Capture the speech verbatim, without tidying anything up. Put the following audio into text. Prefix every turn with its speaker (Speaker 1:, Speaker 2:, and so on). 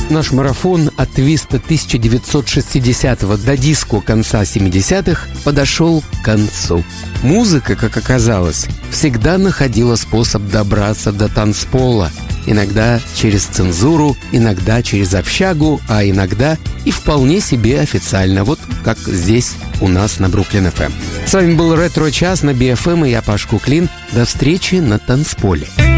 Speaker 1: Наш марафон от твиста тысяча девятьсот шестидесятого до диско конца семидесятых подошел к концу. Музыка, как оказалось, всегда находила способ добраться до танцпола. Иногда через цензуру, иногда через общагу, а иногда и вполне себе официально, вот как здесь у нас на Бруклин эф эм. С вами был Ретро-час на би эф эм, и я, Паш Куклин. До встречи на танцполе.